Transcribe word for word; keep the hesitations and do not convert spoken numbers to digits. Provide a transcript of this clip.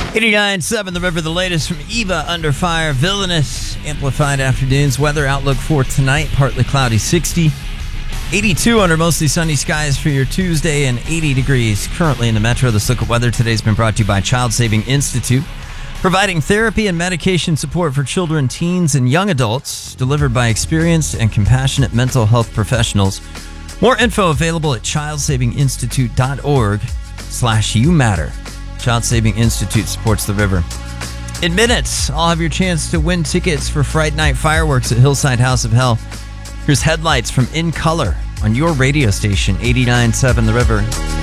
eighty-nine point seven The River, the latest from Eva Under Fire. Villainous amplified afternoons. Weather outlook for tonight, partly cloudy, sixty. eighty-two under mostly sunny skies for your Tuesday, and eighty degrees currently in the metro. This look at weather today has been brought to you by Child Saving Institute, providing therapy and medication support for children, teens, and young adults, delivered by experienced and compassionate mental health professionals. More info available at childsavinginstitute.org slash you matter. Child Saving Institute supports the river. In minutes, I'll have your chance to win tickets for Fright Night Fireworks at Hillside House of Hell. Here's headlights from In Color on your radio station, eighty-nine point seven The River.